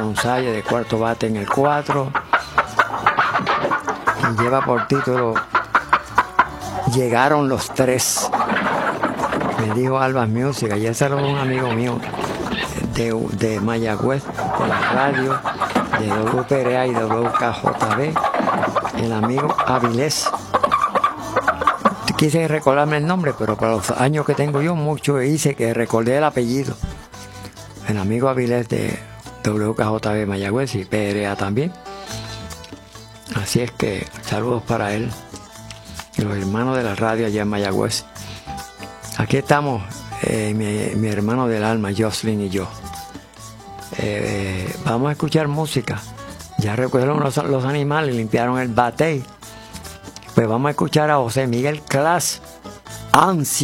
González de cuarto bate en el 4. Y lleva por título Llegaron los Tres. Me dijo Albas Music, ayer se lo dio un amigo mío de Mayagüez, de la radio, de WPRA y WKJB, el amigo Avilés. Quise recordarme el nombre, pero para los años que tengo yo, mucho hice que recordé el apellido. El amigo Avilés de WKJB Mayagüez y PRA también. Así es que saludos para él y los hermanos de la radio allá en Mayagüez. Aquí estamos, mi hermano del alma, Jocelyn y yo. Vamos a escuchar música. Ya recogieron los animales, limpiaron el batey. Pues vamos a escuchar a José Miguel Clas, Ansia.